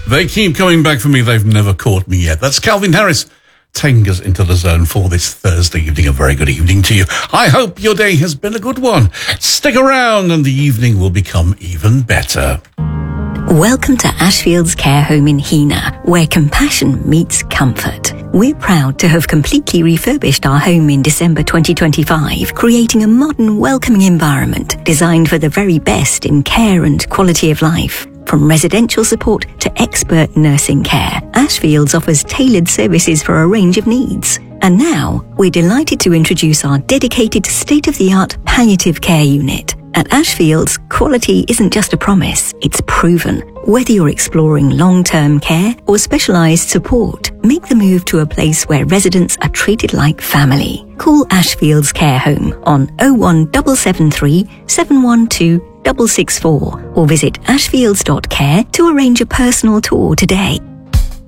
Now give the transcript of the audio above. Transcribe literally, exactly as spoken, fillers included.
They keep coming back for me. They've never caught me yet. That's Calvin Harris. Taking us into the zone for this Thursday evening. A very good evening to you. I hope your day has been a good one. Stick around and the evening will become even better. Welcome to Ashfield's Care Home in Hena, where compassion meets comfort. We're proud to have completely refurbished our home in December twenty twenty-five, creating a modern, welcoming environment designed for the very best in care and quality of life. From residential support to expert nursing care, Ashfields offers tailored services for a range of needs. And now, we're delighted to introduce our dedicated state-of-the-art palliative care unit. At Ashfields, quality isn't just a promise, it's proven. Whether you're exploring long-term care or specialised support, make the move to a place where residents are treated like family. Call Ashfields Care Home on oh one seven seven three, seven one two, six six four or visit ashfields dot care to arrange a personal tour today.